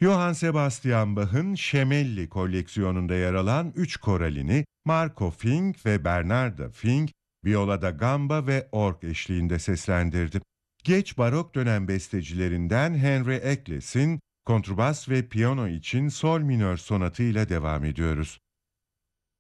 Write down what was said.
Johann Sebastian Bach'ın Şemelli koleksiyonunda yer alan 3 koralini Marco Fink ve Bernarda Fink, violada gamba ve org eşliğinde seslendirdi. Geç barok dönem bestecilerinden Henry Eccles'in kontrbas ve piyano için sol minör sonatı ile devam ediyoruz.